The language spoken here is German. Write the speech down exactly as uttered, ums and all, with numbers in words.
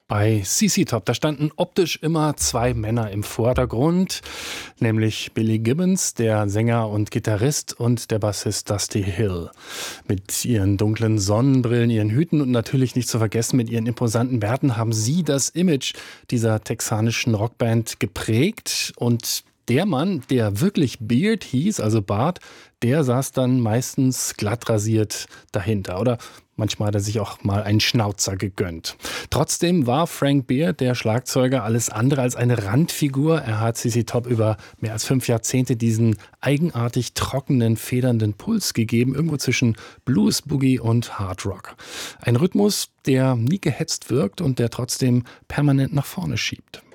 Bei C C Top, da standen optisch immer zwei Männer im Vordergrund, nämlich Billy Gibbons, der Sänger und Gitarrist, und der Bassist Dusty Hill. Mit ihren dunklen Sonnenbrillen, ihren Hüten und natürlich nicht zu vergessen mit ihren imposanten Bärten haben sie das Image dieser texanischen Rockband geprägt. Und der Mann, der wirklich Beard hieß, also Bart, der saß dann meistens glatt rasiert dahinter. Oder manchmal hat er sich auch mal einen Schnauzer gegönnt. Trotzdem war Frank Beard, der Schlagzeuger, alles andere als eine Randfigur. Er hat C C Top über mehr als fünf Jahrzehnte diesen eigenartig trockenen, federnden Puls gegeben, irgendwo zwischen Blues, Boogie und Hard Rock. Ein Rhythmus, der nie gehetzt wirkt und der trotzdem permanent nach vorne schiebt.